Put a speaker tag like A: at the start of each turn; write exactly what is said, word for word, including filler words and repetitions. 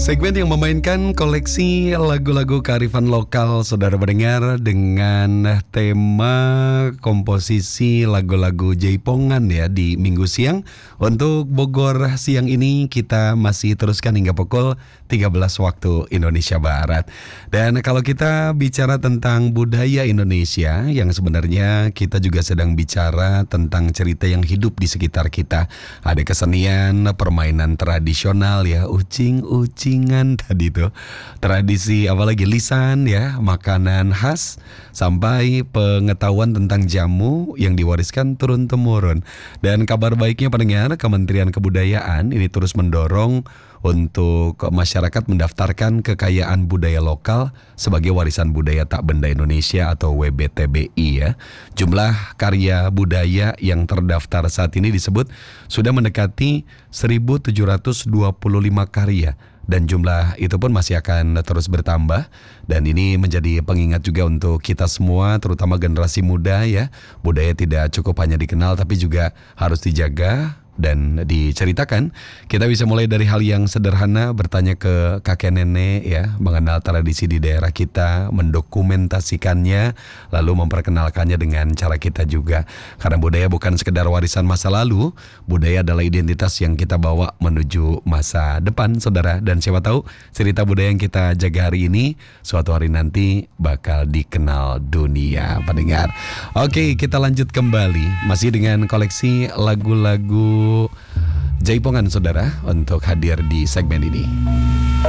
A: Segmen yang memainkan koleksi lagu-lagu kearifan lokal saudara pendengar dengan tema komposisi lagu-lagu Jaipongan ya di Minggu siang. Untuk Bogor siang ini kita masih teruskan hingga pukul tiga belas waktu Indonesia Barat. Dan kalau kita bicara tentang budaya Indonesia, yang sebenarnya kita juga sedang bicara tentang cerita yang hidup di sekitar kita. Ada kesenian, permainan tradisional ya, ucing-ucingan tadi tuh, tradisi apalagi lisan ya, makanan khas, sampai pengetahuan tentang jamu yang diwariskan turun-temurun. Dan kabar baiknya pendengar, Kementerian Kebudayaan ini terus mendorong untuk masyarakat mendaftarkan kekayaan budaya lokal sebagai warisan budaya tak benda Indonesia atau W B T B I ya. Jumlah karya budaya yang terdaftar saat ini disebut sudah mendekati seribu tujuh ratus dua puluh lima karya. Dan jumlah itu pun masih akan terus bertambah. Dan ini menjadi pengingat juga untuk kita semua, terutama generasi muda ya. Budaya tidak cukup hanya dikenal tapi juga harus dijaga dan diceritakan. Kita bisa mulai dari hal yang sederhana, bertanya ke kakek nenek ya, mengenal tradisi di daerah kita, mendokumentasikannya, lalu memperkenalkannya dengan cara kita juga. Karena budaya bukan sekedar warisan masa lalu, budaya adalah identitas yang kita bawa menuju masa depan, saudara. Dan siapa tahu cerita budaya yang kita jaga hari ini suatu hari nanti bakal dikenal dunia, pendengar. Oke, kita lanjut kembali masih dengan koleksi lagu-lagu Jaipongan saudara untuk hadir di segmen ini.